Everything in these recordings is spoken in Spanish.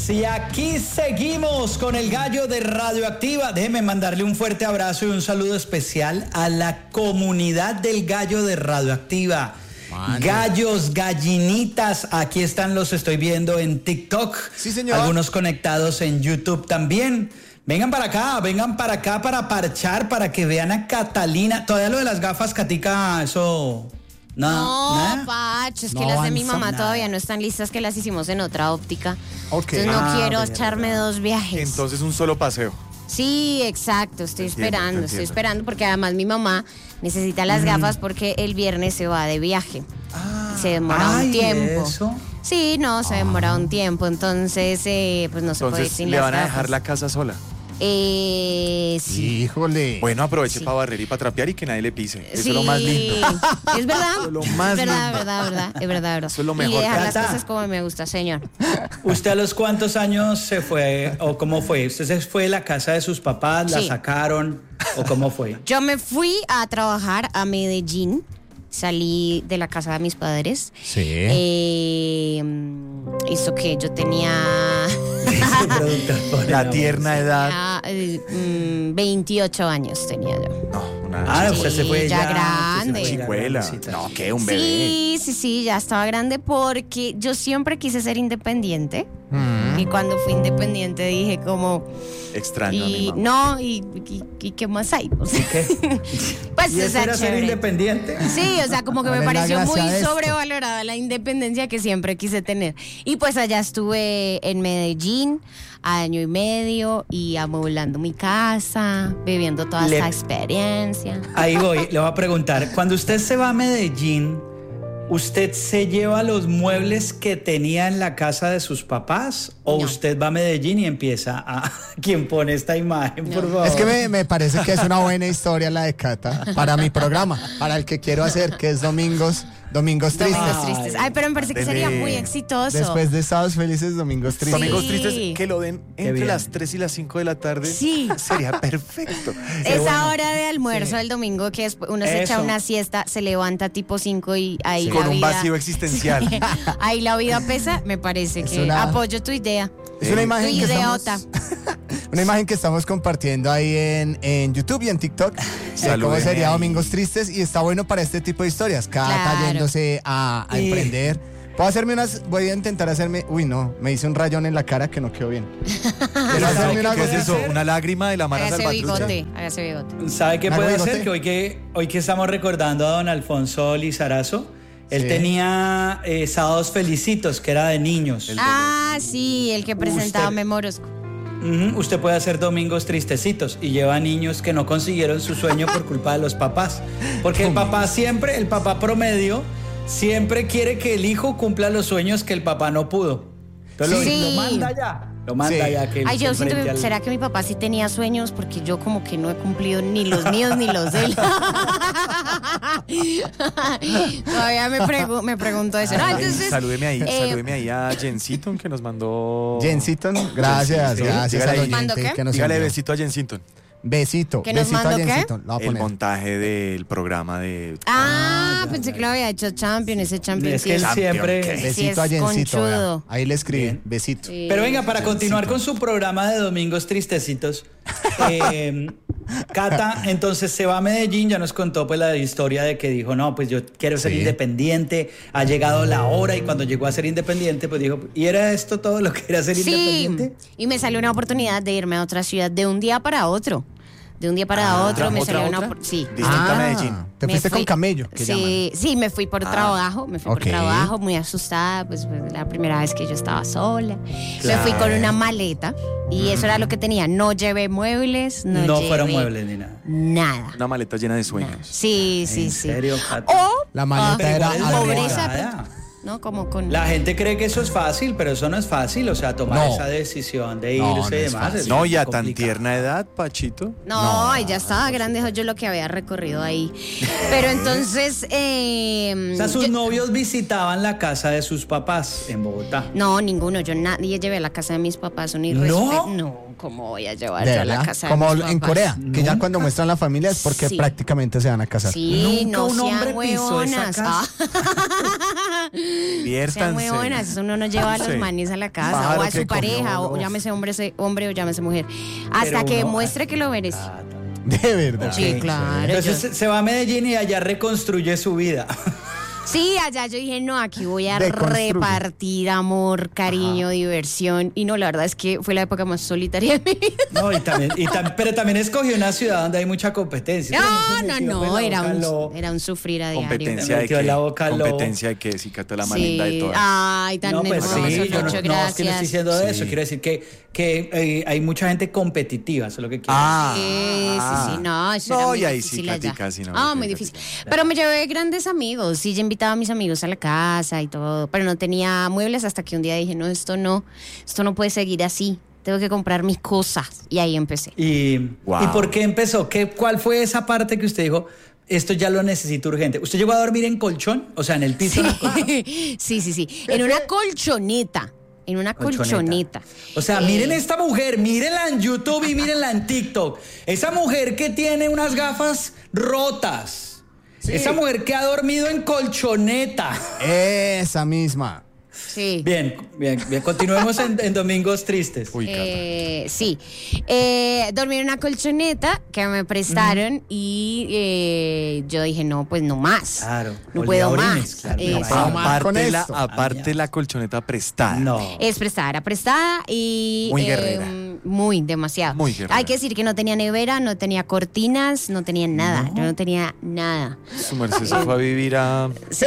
Y aquí seguimos con el gallo de Radioactiva. Déjeme mandarle un fuerte abrazo y un saludo especial a la comunidad del gallo de Radioactiva. Gallos, gallinitas, aquí están, los estoy viendo en TikTok. Sí, señor. Algunos conectados en YouTube también. Vengan para acá para parchar, para que vean a Catalina. Todavía lo de las gafas, Catica, eso... No, Pacho, es que las de mi mamá todavía no están listas, que las hicimos en otra óptica. Okay. Entonces no quiero echarme 2 viajes. Entonces un solo paseo. Sí, exacto, estoy esperando porque además mi mamá necesita las gafas porque el viernes se va de viaje. Se demora un tiempo. ¿Eso? Sí, no, se demora un tiempo, entonces pues no se puede ir sin las gafas. ¿Le van a dejar la casa sola? Sí. Híjole. Bueno, aproveche para barrer y para trapear y que nadie le pise. Eso Sí. es lo más lindo. Es verdad. Lo más es lindo. verdad. Eso es lo mejor. Y dejar las Cata. cosas como me gusta, señor. ¿Usted a los cuántos años se fue o cómo fue? ¿Usted se fue de la casa de sus papás, la Sí. sacaron o cómo fue? Yo me fui a trabajar a Medellín. Salí de la casa de mis padres. Sí. Hizo que yo tenía... La tierna edad. 28 años tenía yo. No, una Ah, usted se fue ya ya grande. chicuela. No, ¿qué? Un bebé. Sí, ya estaba grande porque yo siempre quise ser independiente. Y cuando fui independiente dije como... Extraño a mi Y mamá. no, y qué más hay. O sea, pues, ¿Y o eso sea, era ser chévere. independiente? Sí, o sea, como que me ¿Cuál es la pareció muy gracia de esto? sobrevalorada la independencia que siempre quise tener. Y pues allá estuve en Medellín 1 año y medio y amoblando mi casa, viviendo toda esta experiencia. Ahí voy, le voy a preguntar, cuando usted se va a Medellín, ¿usted se lleva los muebles que tenía en la casa de sus papás? ¿O No. usted va a Medellín y empieza a... ¿Quién pone esta imagen, por favor? Es que me parece que es una buena historia la de Cata para mi programa, para el que quiero hacer, que es Domingos Tristes. Domingos tristes. Ay, pero me parece que sería muy exitoso. Después de Sábados Felices, Domingos Tristes. Domingos Sí. tristes, que lo den entre bien. las 3 y las 5 de la tarde. Sí. Sería perfecto. Esa hora de almuerzo del domingo que uno se echa Eso. una siesta, se levanta tipo 5 y ahí Con la un vida... vacío existencial. Ahí la vida pesa, me parece que apoyo tu idea. Es una imagen que Idiota. una imagen que estamos compartiendo ahí en YouTube y en TikTok. Cómo Salúdeme sería ahí. Domingos Tristes, y está bueno para este tipo de historias. Cata Claro. yéndose a emprender. Voy a intentar hacerme. Uy, no, me hice un rayón en la cara que no quedó bien. Quiero hacerme una ¿Qué es cosa. eso? ¿Una lágrima de la Mara Hágase Salvatrucha? bigote. ¿Sabe qué ¿Me puede hago hacer? bigote? Que hoy que estamos recordando a don Alfonso Lizarazo, él Sí. tenía Sábados Felicitos, que era de niños. Ah, sí, el que presentaba Usted- Memorosco. Usted puede hacer Domingos Tristecitos y lleva a niños que no consiguieron su sueño por culpa de los papás. Porque el papá promedio, siempre quiere que el hijo cumpla los sueños que el papá no pudo. Entonces Sí. lo manda ya. Lo manda Sí. ya. Que él Ay, yo se siento enfrente que, al- ¿será que mi papá sí tenía sueños? Porque yo como que no he cumplido ni los míos ni los de él. Todavía me pregunto eso. No, entonces, Salúdeme ahí a Jensiton que nos mandó. Jensiton, gracias, Sí, gracias dígale al ahí. ¿Mando oyente qué? que nos Dígale envió. besito a Jensiton. Besito, ¿Que nos besito a mandó qué? Jensiton. Lo voy a El poner. montaje del programa de. pensé que lo había hecho Champion, ese Champion. Es sí que él Champion, siempre... ¿qué? Sí, Besito a es Jensito. conchudo. Vea. Ahí le escribí. Bien. Besito. Sí. Pero venga, para continuar con su programa de Domingos Tristecitos, Cata entonces se va a Medellín, ya nos contó pues la historia de que dijo, no, pues yo quiero ser Sí. independiente, ha llegado la hora, y cuando llegó a ser independiente, pues dijo, ¿y era esto todo lo que era ser Sí, independiente? y me salió una oportunidad de irme a otra ciudad de un día para otro. De un día para otro me salió una sí. Distinta a Medellín. Te Me fuiste fui- con camello, que llaman. Sí, me fui por trabajo, Ok. muy asustada, pues la primera vez que yo estaba sola. Claro. Me fui con una maleta y eso era lo que tenía. No llevé muebles, No llevé fueron muebles ni nada. nada. Una maleta llena de sueños. Sí, sí, ¿En sí. serio, Cata? O La maleta Pero era igual es pobreza, arriesgada. ¿no? Como con La gente cree que eso es fácil, pero eso no es fácil, o sea, tomar No. esa decisión de No, irse no y es demás. fácil. es No, y a tan complicado. tierna edad, Pachito. No, ya estaba grande yo lo que había recorrido ahí. Pero entonces O sea, sus yo- novios visitaban la casa de sus papás en Bogotá. no, ninguno, yo nadie llevé a la casa de mis papás, un ¿No? irrespeto. No, ¿cómo voy a llevar ¿De yo a la verdad? casa de Como mis papás? en Corea, que ya ¿Nunca? cuando muestran la familia es porque Sí. prácticamente se van a casar. Sí, Nunca no un sean hombre pisó esa huevonas. casa. Sean Diviértanse. muy buenas, uno no lleva a los Sí. manes a la casa Pájaro o a que su pareja, comió, o llámese hombre o llámese mujer, hasta Pero que uno- muestre que lo merece. De verdad. Sí, claro. Entonces se va a Medellín y allá reconstruye su vida. Sí, allá yo dije, no, aquí voy a Deconstruye. repartir amor, cariño, diversión. Y no, la verdad es que fue la época más solitaria de mi vida. No, pero también escogió una ciudad donde hay mucha competencia. No, era un sufrir a diario. Competencia Me de metió qué? en la boca lo- Competencia de qué, Cicata la más linda de todas. Ay, tan No, pues hermoso, sí, yo no, Lucho, no, es que gracias. no estoy diciendo de eso, Sí. quiero decir que hay mucha gente competitiva, eso es lo que quiero Sí, no, eso era No, muy y ahí difícil sí, allá. Katica, sí, no, Muy Katica. difícil. Pero me llevé grandes amigos, sí, yo invitaba a mis amigos a la casa y todo, pero no tenía muebles hasta que un día dije, no, esto no puede seguir así, tengo que comprar mis cosas, y ahí empecé. ¿Y Wow. por qué empezó? ¿Cuál fue esa parte que usted dijo, esto ya lo necesito urgente? ¿Usted llegó a dormir en colchón? O sea, en el piso. Sí, en una colchoneta. En una colchoneta. O sea, miren esta mujer, mírenla en YouTube y mírenla en TikTok. Esa mujer que tiene unas gafas rotas. Esa mujer que ha dormido en colchoneta. Esa misma. Sí. Bien. Continuemos en Domingos Tristes. Uy, Cata. Sí. Dormí en una colchoneta que me prestaron y yo dije, no, pues no más. Claro, No olía puedo a orines, más. claro, no Exacto. puedo más con esto. Aparte la colchoneta prestada. No. Es prestada, era prestada y... Muy guerrera. Muy, demasiado. Muy guerrera. Hay que decir que no tenía nevera, no tenía cortinas, no tenía nada. Yo no tenía nada. Su merced se fue a vivir a Sí.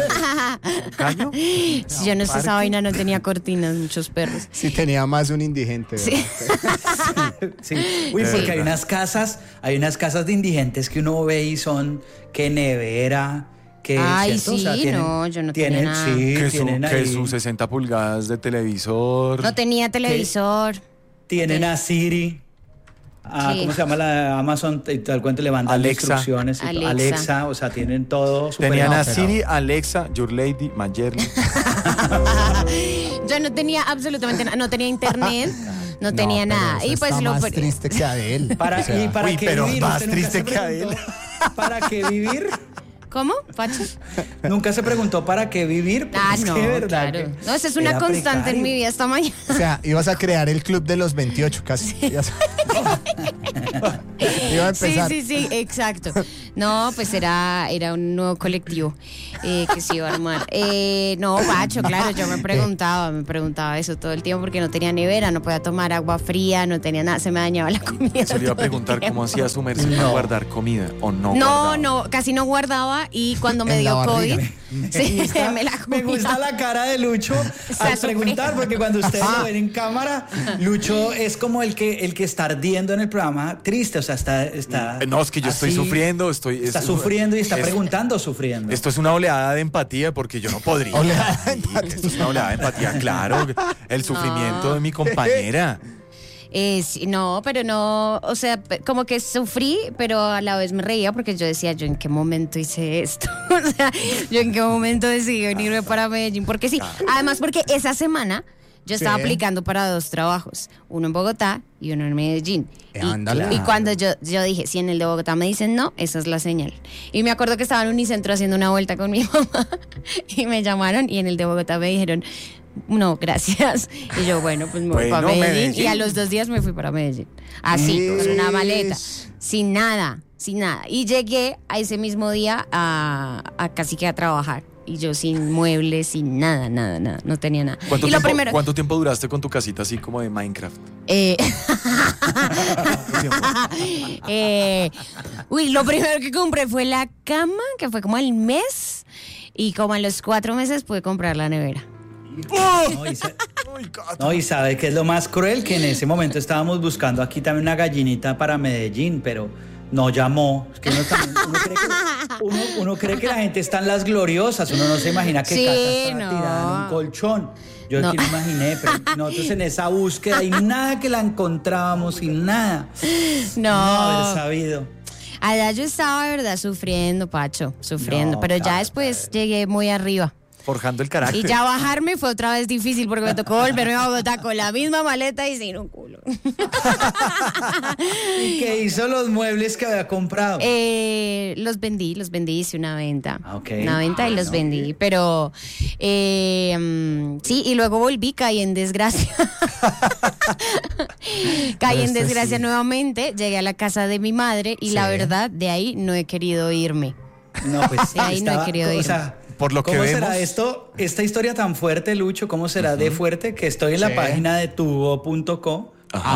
Caño. Si yo no sé esa vaina, no tenía cortinas, muchos perros. Sí, tenía más un indigente. ¿verdad? Sí. Sí. Uy, porque hay unas casas de indigentes que uno ve y son que nevera, que Ay, ¿cierto? sí, no, yo no tenía nada. Sí, Que tienen que ahí, sus 60 pulgadas de televisor. No tenía televisor. tienen a Siri. Sí. ¿Cómo se llama la Amazon? Y tal cuento le mandan Alexa. instrucciones. Y todo. Alexa. O sea, tienen todo. super- Tenían a No, Siri, Alexa, Your Lady, Mayerly. Yo no tenía absolutamente nada, no tenía internet, no tenía pero nada. eso Y pues está lo más triste que Adele. Para, O sea, ¿y para uy, qué pero vivir? más ¿Usted nunca triste se que Adele. preguntó ¿Para qué vivir? ¿Cómo, Pacho? Nunca se preguntó para qué vivir. Porque es que de verdad claro. que No, esa es una era constante en precario. mi vida esta mañana. O sea, ibas a crear el club de los 28 casi. Ya sabes. Iba a empezar. Sí, exacto. No, pues era un nuevo colectivo que se iba a armar. No, Pacho, claro, yo me preguntaba eso todo el tiempo porque no tenía nevera, no podía tomar agua fría, no tenía nada, se me dañaba la comida. Se le iba a todo el preguntar cómo tiempo. hacía su merced para guardar comida o no. No, casi no guardaba y cuando me En la dio barriga. COVID, sí, me la Me comía. gusta la cara de Lucho sea, al preguntar, porque cuando ustedes lo ven en cámara, Lucho es como el que está ardiendo en el programa triste, o sea, está No, es que yo estoy así, sufriendo, está sufriendo y está preguntando sufriendo. Esto es una oleada de empatía porque yo no podría. Oleada de Sí, esto es una oleada de empatía, claro. El sufrimiento de mi compañera. Sí, no, pero no, o sea, como que sufrí, pero a la vez me reía porque yo decía, ¿yo en qué momento hice esto? O sea, ¿yo en qué momento decidí venirme para Medellín? Porque sí, además porque esa semana yo estaba Sí. aplicando para 2 trabajos, uno en Bogotá y uno en Medellín. Ándale. Y cuando yo dije, si en el de Bogotá me dicen no, esa es la señal. Y me acuerdo que estaba en Unicentro haciendo una vuelta con mi mamá y me llamaron y en el de Bogotá me dijeron, no, gracias. Y yo, bueno, pues me voy Bueno, para Medellín. Medellín. Y a los 2 días me fui para Medellín. Así, con una maleta, sin nada. Y llegué a ese mismo día a casi que a trabajar. Y yo sin muebles, sin nada, no tenía nada. Y lo primero... ¿Cuánto tiempo duraste con tu casita así como de Minecraft? Lo primero que compré fue la cama, que fue como al mes. Y como a los 4 meses pude comprar la nevera. No, y sabe que es lo más cruel, que en ese momento estábamos buscando aquí también una gallinita para Medellín, pero no llamó. Es que uno cree que la gente está en las gloriosas, uno no se imagina que Sí, Cata estaba no. tirada en un colchón. Yo No. aquí me imaginé, pero nosotros en esa búsqueda y nada que la encontrábamos, sin nada. No haber sabido. Allá yo estaba de verdad sufriendo, Pacho, sufriendo. No, pero ya claro, después llegué muy arriba. Forjando el carácter. Y ya bajarme fue otra vez difícil porque me tocó volverme a Bogotá con la misma maleta y sin un culo. ¿Y qué hizo los muebles que había comprado? Los vendí, hice una venta. Ok. Una venta y los vendí. Pero sí, y luego volví, caí en desgracia. Caí en desgracia nuevamente, llegué a la casa de mi madre y la verdad, de ahí no he querido irme. No, pues De ahí no he querido irme. O sea, Por lo que ¿cómo vemos. será esta historia tan fuerte, Lucho? ¿Cómo será de fuerte que estoy en la página de tugo.co?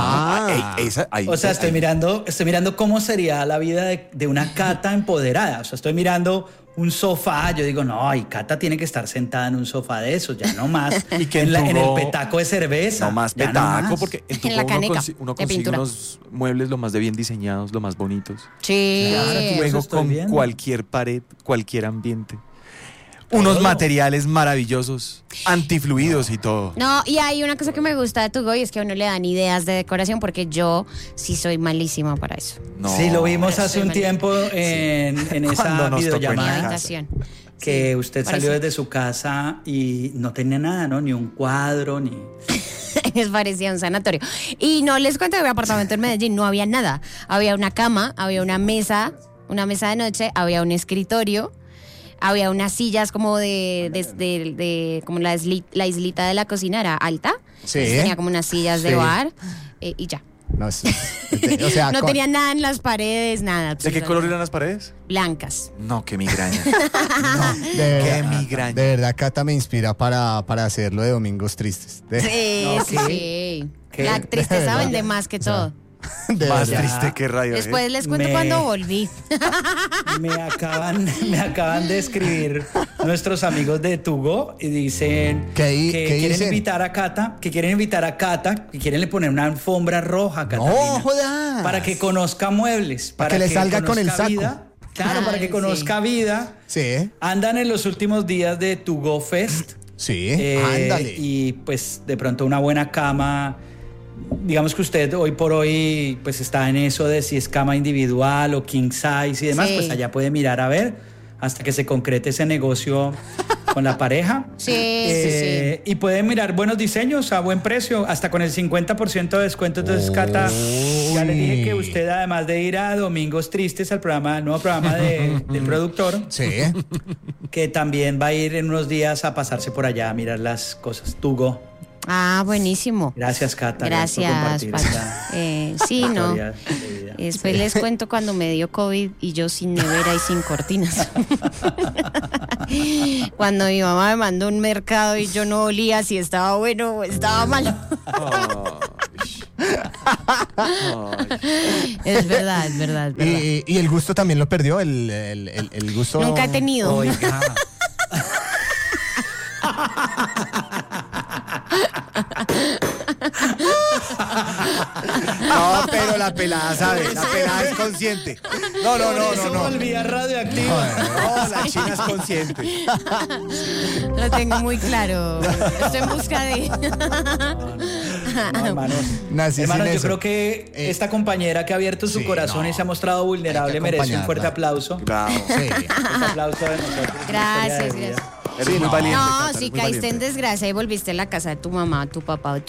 Ahí, O sea, estoy mirando cómo sería la vida de una Cata empoderada. O sea, estoy mirando un sofá. Yo digo, no, y Cata tiene que estar sentada en un sofá de esos, ya no más. Y que en el Tugo- petaco de cerveza. No más ya petaco, más. porque en En Tugo la caneca uno de consigue pintura. unos muebles lo más de bien diseñados, lo más bonitos. Sí. Claro, tú Juego estoy con viendo. cualquier pared, cualquier ambiente. Unos materiales maravillosos, antifluidos y todo. No, y hay una cosa que me gusta de Tugo y es que a uno le dan ideas de decoración porque yo sí soy malísima para eso. No. Sí, lo vimos Pero hace un estoy tiempo en Cuando esa nos tocó en Mi videollamada. casa. habitación. Que Sí, usted por salió eso. desde su casa y no tenía nada, ¿no? Ni un cuadro, ni... Les parecía un sanatorio. Y no les cuento que mi apartamento en Medellín no había nada. Había una cama, había una mesa de noche, había un escritorio, había unas sillas como como la islita de la cocina era alta. Sí. Entonces tenía como unas sillas de Sí. bar y ya. No, o sea, No tenía nada en las paredes, nada. ¿De qué color eran las paredes? Blancas. No, qué migraña. de Qué verdad, migraña. de verdad, Cata me inspira para hacerlo de Domingos Tristes. Sí, No, sí, ¿qué? sí. ¿Qué? La De tristeza verdad. vende más que todo. De Más verdad. triste que radio. Después les cuento Me- cuando volví. Me acaban de escribir nuestros amigos de Tugo y dicen ¿Qué quieren dicen? invitar a Cata, que quieren le poner una alfombra roja a Catalina. No, jodas. Para que conozca muebles. Para que le salga con el conozca saco. vida. Claro, para que Ay, conozca vida. Sí, Andan en los últimos días de Tugo Fest. sí, ándale. Y pues de pronto una buena cama. Digamos que usted hoy por hoy pues está en eso de si es cama individual o king size y demás, Sí. pues allá puede mirar a ver hasta que se concrete ese negocio con la pareja. Sí. Y puede mirar buenos diseños a buen precio, hasta con el 50% de descuento. Entonces, Cata, ya le dije que usted, además de ir a Domingos Tristes, al nuevo programa del productor, Sí. que también va a ir en unos días a pasarse por allá a mirar las cosas. Tugo. Ah, buenísimo. Gracias, Cata. Gracias, por compartir Pato. esta Sí, no. historia de vida. Después les cuento cuando me dio COVID y yo sin nevera y sin cortinas. Cuando mi mamá me mandó un mercado y yo no olía si estaba bueno o estaba malo. Es verdad, es verdad, es verdad. Y el gusto también lo perdió, el gusto. Nunca he tenido. Oiga. No, pero la pelada sabe, la pelada es consciente. No, no, no, Por eso no, no. volvía radioactiva. No, la china es consciente. Lo tengo muy claro. Estoy en busca de. No, hermanos. Nací Hermanos, sin yo eso. creo que esta compañera que ha abierto su sí, corazón no. y se ha mostrado vulnerable Hay que merece un fuerte acompañarla. aplauso. Bravo. Sí. Un aplauso de nosotros. Gracias, Historia de vida. gracias. Eres muy valiente. No, Cata, si eres muy caíste en valiente. desgracia y volviste a la casa de tu mamá, tu papá o tu